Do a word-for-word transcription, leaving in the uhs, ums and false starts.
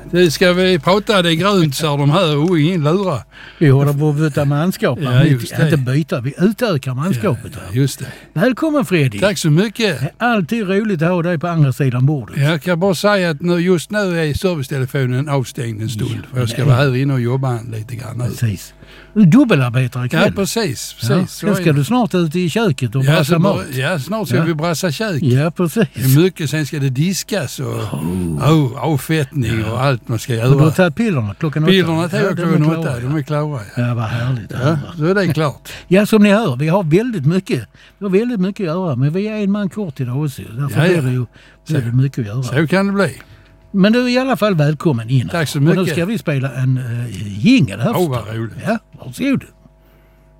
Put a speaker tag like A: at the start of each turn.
A: det ska vi prata, det är grönt så de här och ingen lura.
B: Vi håller på att byta manskap.
A: Ja, just det.
B: Inte byta, vi utökar manskapet.
A: Ja, just det.
B: Välkommen Fredrik.
A: Tack så mycket.
B: Det är alltid roligt att ha dig på andra sidan bordet.
A: Jag kan bara säga att nu, just nu är servicetelefonen avstängd en stund.
B: Ja,
A: för jag ska vara här inne och jobba lite grann nu.
B: Precis. Du är dubbelarbetare ikväll.
A: Ja, precis. precis.
B: Ja,
A: så
B: sen ska du snart ut i köket och
A: ja,
B: brassa mat.
A: Ja, snart ska
B: ja.
A: vi brassa kök.
B: Ja, precis.
A: Det är mycket, sen ska det diskas och oh. Oh, avfettning ja. och allt man ska göra.
B: Och du har tagit pillerna klockan åtta?
A: Pillerna tar jag klockan åtta, de är klara.
B: Ja, ja vad härligt.
A: Ja, så är det klart.
B: Ja, som ni hör, vi har väldigt mycket, vi har väldigt mycket att göra, men vi är en man kort idag också. Därför
A: ja, ja.
B: blir det ju blir det mycket att göra.
A: Så kan det bli.
B: Men du är i alla fall välkommen in.
A: Tack så mycket.
B: Och nu ska vi spela en uh, jingle här.
A: Åh, oh, vad roligt.
B: Ja, varsågod.